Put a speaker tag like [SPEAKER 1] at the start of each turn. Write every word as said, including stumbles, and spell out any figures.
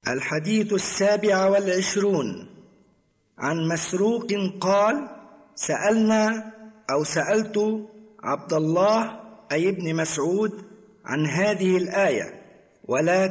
[SPEAKER 1] الحديث السابع والعشرون. عن مسروق قال: سألنا أو سألت عبد الله أي ابن مسعود عن هذه الآية، ولا